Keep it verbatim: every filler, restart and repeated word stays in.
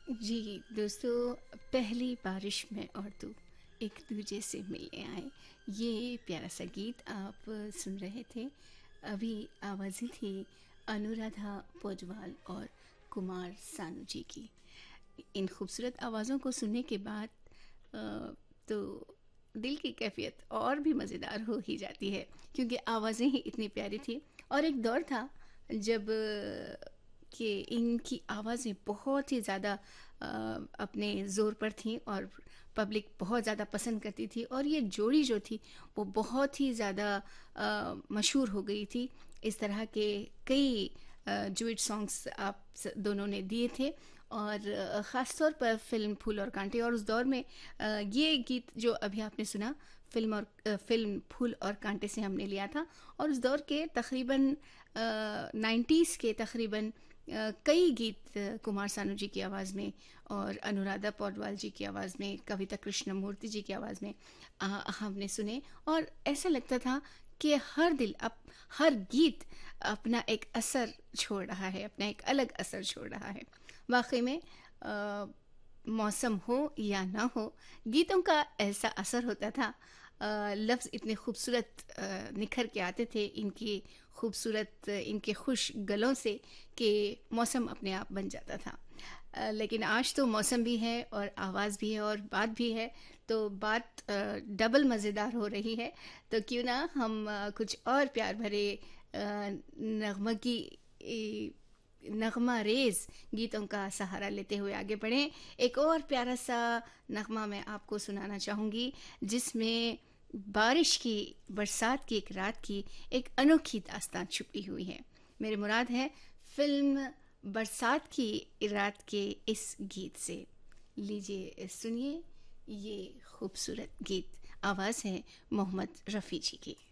जी दोस्तों, पहली बारिश में और तू एक दूजे से मिलने आए, ये प्यारा सा गीत आप सुन रहे थे। अभी आवाज़ें थी अनुराधा पौडवाल और कुमार सानू जी की। इन खूबसूरत आवाज़ों को सुनने के बाद अ, तो दिल की कैफियत और भी मज़ेदार हो ही जाती है, क्योंकि आवाज़ें ही इतनी प्यारी थी। और एक दौर था जब अ, कि इनकी आवाज़ें बहुत ही ज़्यादा अ, अपने ज़ोर पर थीं और पब्लिक बहुत ज़्यादा पसंद करती थी, और ये जोड़ी जो थी वो बहुत ही ज़्यादा अ, मशहूर हो गई थी। इस तरह के कई डुएट सॉन्ग्स आप स- दोनों ने दिए थे, और अ, ख़ास तौर पर फ़िल्म फूल और कांटे। और उस दौर में अ, ये गीत जो अभी आपने सुना, फिल्म और अ, फिल्म फूल और कांटे से हमने लिया था। और उस दौर के तकरीबन नाइन्टीज़ के तकरीबन अ, कई गीत अ, कुमार सानू जी की आवाज़ में और अनुराधा पौडवाल जी की आवाज़ में, कविता कृष्णमूर्ति जी की आवाज़ में अ, हमने सुने। और ऐसा लगता था कि हर दिल अप हर गीत अपना एक असर छोड़ रहा है, अपना एक अलग असर छोड़ रहा है। वाक़ई में अ, मौसम हो या ना हो, गीतों का ऐसा असर होता था। अ, लफ्ज़ इतने खूबसूरत अ, निखर के आते थे इनकी खूबसूरत, इनके खुश गलों से, कि मौसम अपने आप बन जाता था। अ, लेकिन आज तो मौसम भी है और आवाज़ भी है और बात भी है, तो बात अ, डबल मज़ेदार हो रही है। तो क्यों ना हम अ, कुछ और प्यार भरे अ, नगमा की ए, नगमा रेज गीतों का सहारा लेते हुए आगे बढ़ें। एक और प्यारा सा नगमा मैं आपको सुनाना चाहूँगी, जिसमें बारिश की, बरसात की एक रात की एक अनोखी दास्तान छुपी हुई है। मेरी मुराद है फिल्म बरसात की रात के इस गीत से। लीजिए सुनिए ये खूबसूरत गीत। आवाज़ है मोहम्मद रफ़ी जी की।